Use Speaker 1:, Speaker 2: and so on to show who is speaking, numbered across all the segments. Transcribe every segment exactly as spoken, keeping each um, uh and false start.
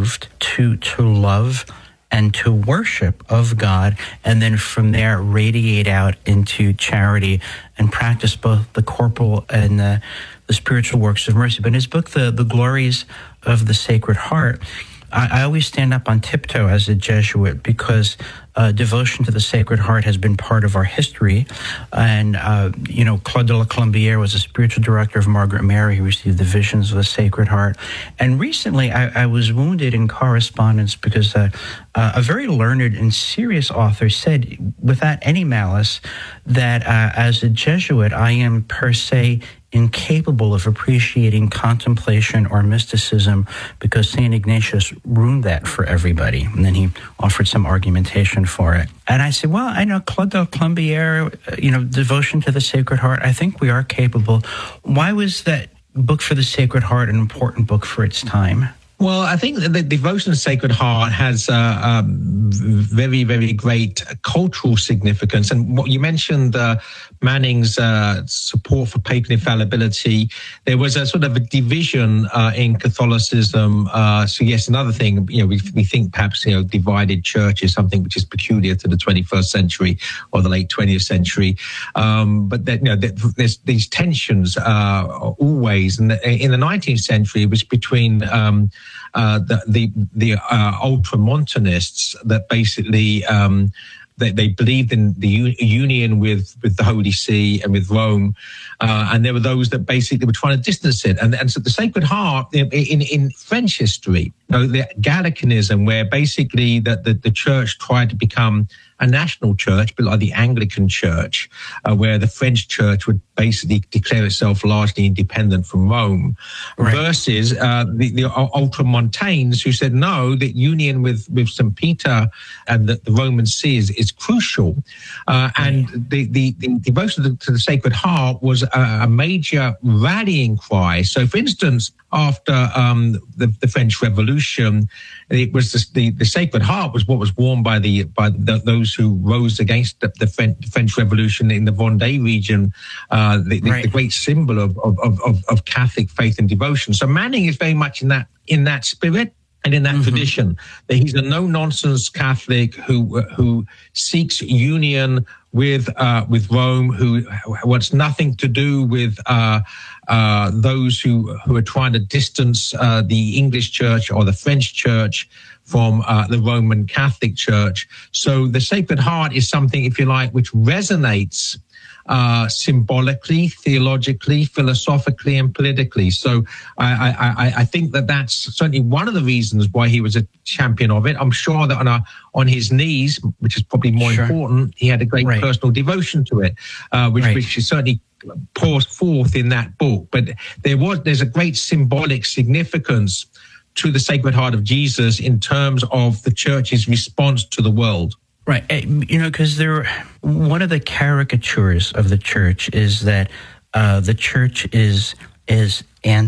Speaker 1: moved to to love and to worship of God, and then from there radiate out into charity and practice both the corporal and the, the spiritual works of mercy. But in his book, The, the Glories of the Sacred Heart, I, I always stand up on tiptoe as a Jesuit because uh, devotion to the Sacred Heart has been part of our history. And, uh, you know, Claude de la Colombière was a spiritual director of Margaret Mary, who received the visions of the Sacred Heart. And recently I, I was wounded in correspondence because uh, uh, a very learned and serious author said, without any malice, that uh, as a Jesuit, I am per se incapable of appreciating contemplation or mysticism because Saint Ignatius ruined that for everybody. And then he offered some argumentation for it. And I said, well, I know Claude de la Colombière, you know, devotion to the Sacred Heart, I think we are capable. Why was that book for the Sacred Heart an important book for its time?
Speaker 2: Well, I think that the devotion to the Sacred Heart has uh, um, very, very great cultural significance. And what you mentioned, uh, Manning's uh, support for papal infallibility, there was a sort of a division uh, in Catholicism. Uh, so yes, another thing, you know, we, we think perhaps, you know, divided church is something which is peculiar to the twenty-first century or the late twentieth century. Um, but that, you know, there's these tensions uh, always. And in the nineteenth century, it was between um, uh, the the, the uh, ultramontanists that basically um, They, they believed in the u- union with, with the Holy See and with Rome. Uh, and there were those that basically were trying to distance it. And, and so the Sacred Heart in, in, in French history, you know, the Gallicanism, where basically that the, the church tried to become a national church, but like the Anglican Church, uh, where the French church would basically declare itself largely independent from Rome, right. versus uh, the, the ultramontanes who said, no, that union with, with Saint Peter and the, the Roman See is, is crucial. Uh, and the, the, the devotion to the, to the Sacred Heart was a, a major rallying cry. So, for instance, after um, the, the French Revolution, it was the, the, the Sacred Heart was what was worn by the by the, those who rose against the, the French, French Revolution in the Vendée region, uh, the, the, right. the great symbol of, of, of, of Catholic faith and devotion. So Manning is very much in that in that spirit and in that mm-hmm. tradition. That he's a no-nonsense Catholic who who seeks union with uh, with Rome, who wants nothing to do with uh, uh, those who who are trying to distance uh, the English Church or the French Church from uh, the Roman Catholic Church. So the Sacred Heart is something, if you like, which resonates uh, symbolically, theologically, philosophically, and politically. So I, I, I think that that's certainly one of the reasons why he was a champion of it. I'm sure that on a, on his knees, which is probably more sure. important, he had a great right. personal devotion to it, uh, which, right. which is certainly pours forth in that book. But there was there's a great symbolic significance to the Sacred Heart of Jesus in terms of the church's response to the world.
Speaker 1: Right. You know, because there, one of the caricatures of the church is that uh, the church is is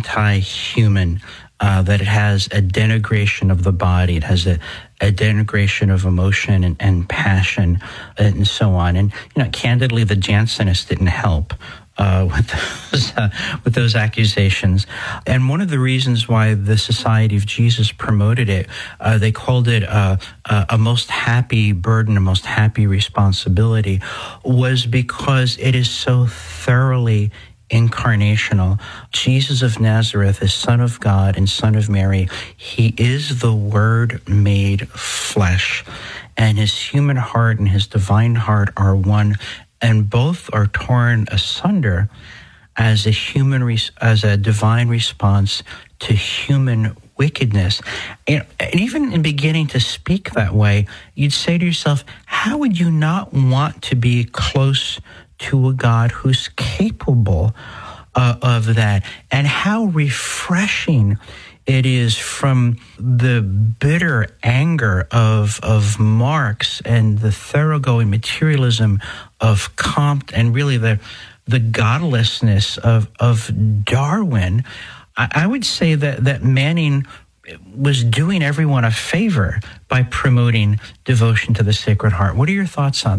Speaker 1: anti-human, uh, that it has a denigration of the body, it has a, a denigration of emotion and, and passion and so on. And, you know, candidly, the Jansenists didn't help Uh, with those, uh, with those accusations. And one of the reasons why the Society of Jesus promoted it, uh, they called it uh, uh, a most happy burden, a most happy responsibility, was because it is so thoroughly incarnational. Jesus of Nazareth is Son of God and Son of Mary. He is the Word made flesh, and his human heart and his divine heart are one, and both are torn asunder as a human, res- as a divine response to human wickedness. And, and even in beginning to speak that way, you'd say to yourself, how would you not want to be close to a God who's capable uh, of that? And how refreshing it is from the bitter anger of of Marx and the thoroughgoing materialism of Comte and really the the godlessness of of Darwin. I, I would say that that Manning was doing everyone a favor by promoting devotion to the Sacred Heart. What are your thoughts on that?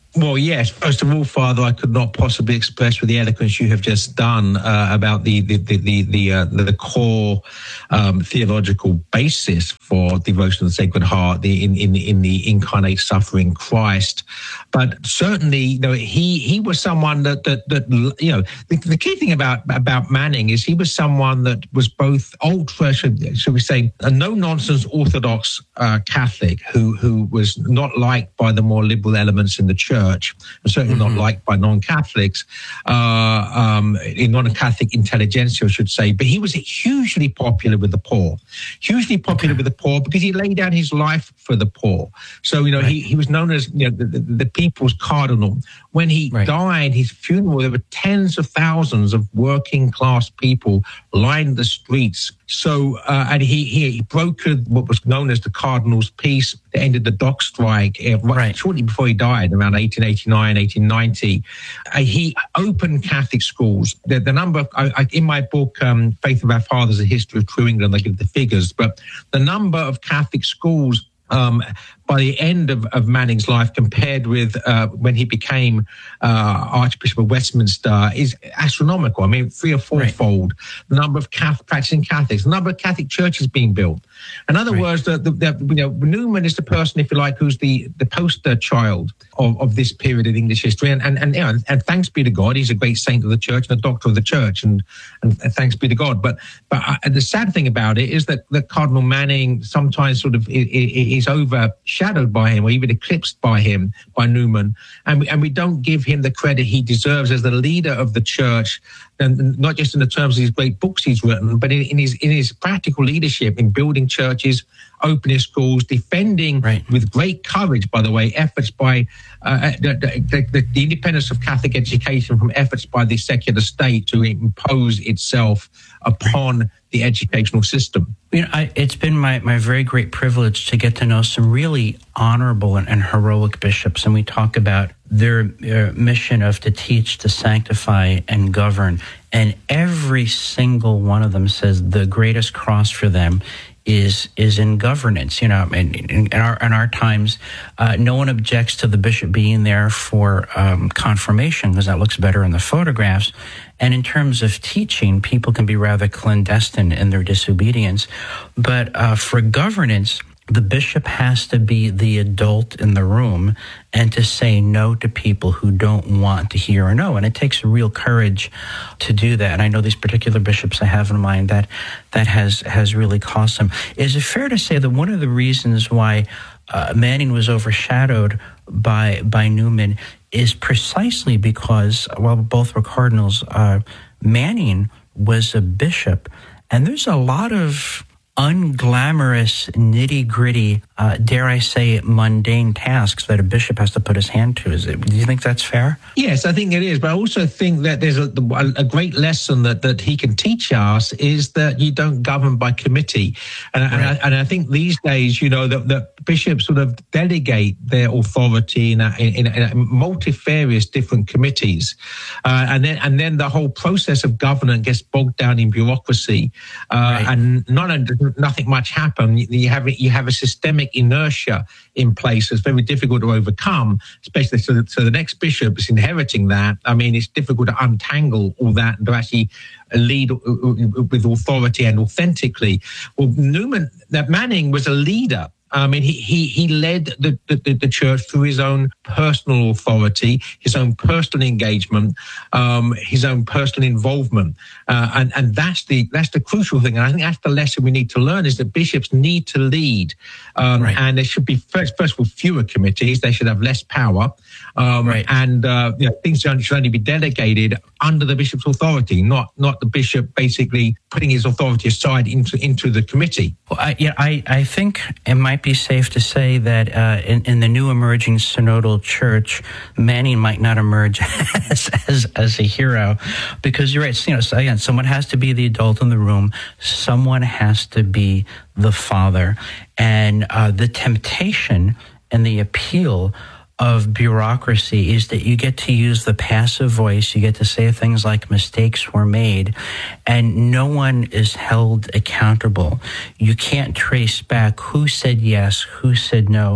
Speaker 2: Well, yes. First of all, Father, I could not possibly express with the eloquence you have just done uh, about the the the the the, uh, the core um, theological basis for devotion to the Sacred Heart, the in in in the incarnate suffering Christ. But certainly, you know, he he was someone that that that you know the, the key thing about about Manning is he was someone that was both ultra, should, should we say, a no nonsense Orthodox uh, Catholic who who was not liked by the more liberal elements in the church. Church, and certainly mm-hmm. not liked by non-Catholics, uh, um, in non-Catholic intelligentsia, I should say. But he was hugely popular with the poor, hugely popular okay. with the poor because he laid down his life for the poor. So, you know, right. he, he was known as you know the, the, the people's cardinal. When he right. died, his funeral, there were tens of thousands of working class people lined the streets. So, uh, and he, he he brokered what was known as the Cardinal's Peace that ended the dock strike uh, right. shortly before he died, around eighteen eighty-nine, eighteen ninety. Uh, he opened Catholic schools. The, the number, of, I, I, in my book, um, Faith of Our Fathers, A History of True England, I give the figures, but the number of Catholic schools Um, by the end of, of Manning's life, compared with uh, when he became uh, Archbishop of Westminster, is astronomical. I mean, three or fourfold. Right. The number of Catholic, practicing Catholics, the number of Catholic churches being built. In other right. words, the, the, the, you know, Newman is the person, if you like, who's the, the poster child of, of this period in English history. And and, and, you know, and thanks be to God, he's a great saint of the church and a doctor of the church. And, and, and thanks be to God. But but uh, the sad thing about it is that, that Cardinal Manning sometimes sort of is, is overshadowed by him or even eclipsed by him, by Newman. And we, and we don't give him the credit he deserves as the leader of the church, and not just in the terms of his great books he's written, but in, in his in his practical leadership in building churches, opening schools, defending right. with great courage, by the way, efforts by uh, the, the, the, the independence of Catholic education from efforts by the secular state to impose itself upon the educational system.
Speaker 1: You know, I, it's been my, my very great privilege to get to know some really honorable and, and heroic bishops, and we talk about their uh, mission of to teach, to sanctify, and govern. And every single one of them says the greatest cross for them is is in governance. You know, in, in, in our in our times, uh, no one objects to the bishop being there for um, confirmation because that looks better in the photographs. And in terms of teaching, people can be rather clandestine in their disobedience. But uh, for governance, the bishop has to be the adult in the room and to say no to people who don't want to hear or know. And it takes real courage to do that. And I know these particular bishops I have in mind that that has, has really cost them. Is it fair to say that one of the reasons why uh, Manning was overshadowed by by Newman is precisely because, while both were cardinals, uh, Manning was a bishop, and there's a lot of unglamorous, nitty-gritty, uh, dare I say, mundane tasks that a bishop has to put his hand to. Is it? Do you think that's fair?
Speaker 2: Yes, I think it is. But I also think that there's a, a great lesson that, that he can teach us is that you don't govern by committee. And, right. and, I, and I think these days, you know, that, that bishops sort of delegate their authority in, a, in, in a multifarious different committees. Uh, and then and then the whole process of governance gets bogged down in bureaucracy. Uh, right. And not only nothing much happen. You have you have a systemic inertia in place that's very difficult to overcome, especially so, so the next bishop is inheriting that. I mean, it's difficult to untangle all that and to actually lead with authority and authentically. Well, Newman, that Manning was a leader. I mean, he he he led the, the, the church through his own personal authority, his own personal engagement, um, his own personal involvement, uh, and and that's the that's the crucial thing. And I think that's the lesson we need to learn: is that bishops need to lead, um, right. and there should be first first of all fewer committees. They should have less power, um, right. and uh, you know, things should only be delegated under the bishop's authority, not not the bishop basically putting his authority aside into into the committee.
Speaker 1: Well, I, yeah, I I think it might be safe to say that uh, in, in the new emerging synodal church, Manning might not emerge as, as as a hero, because you're right. You know, so again, someone has to be the adult in the room. Someone has to be the father, and uh, the temptation and the appeal of bureaucracy is that you get to use the passive voice. You get to say things like mistakes were made, and no one is held accountable. You can't trace back who said yes, who said no,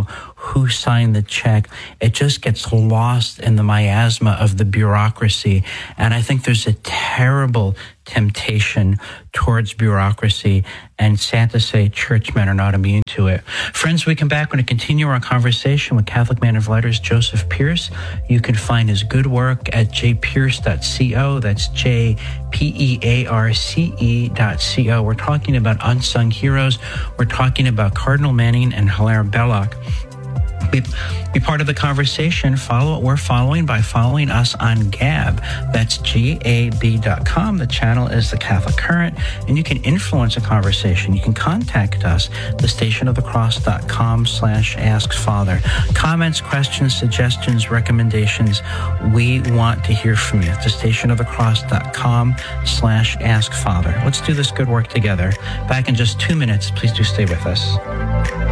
Speaker 1: who signed the check. It just gets lost in the miasma of the bureaucracy. And I think there's a terrible temptation towards bureaucracy, and sad to say, churchmen are not immune to it. Friends, we come back. We're going to continue our conversation with Catholic man of letters Joseph Pearce. You can find his good work at j pearce dot co. That's J P E A R C E dot C O. We're talking about unsung heroes. We're talking about Cardinal Manning and Hilaire Belloc. Be, be part of the conversation. Follow what we're following by following us on Gab. That's G A B dot com. The channel is The Catholic Current, and you can influence a conversation. You can contact us, the station of the cross dot com slash ask father. Comments, questions, suggestions, recommendations. We want to hear from you. The station of the cross dot com slash ask father. Let's do this good work together. Back in just two minutes. Please do stay with us.